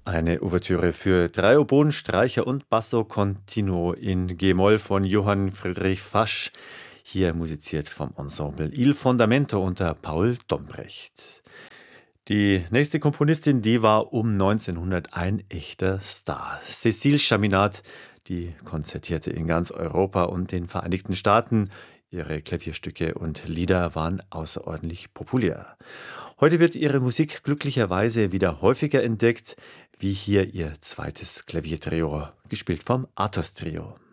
Eine Ouvertüre für drei Oboen, Streicher und Basso Continuo in G-Moll von Johann Friedrich Fasch, hier musiziert vom Ensemble Il Fondamento unter Paul Dombrecht. Die nächste Komponistin, die war um 1900 ein echter Star. Cécile Chaminade, die konzertierte in ganz Europa und den Vereinigten Staaten. Ihre Klavierstücke und Lieder waren außerordentlich populär. Heute wird ihre Musik glücklicherweise wieder häufiger entdeckt, wie hier ihr zweites Klaviertrio, gespielt vom Athos Trio.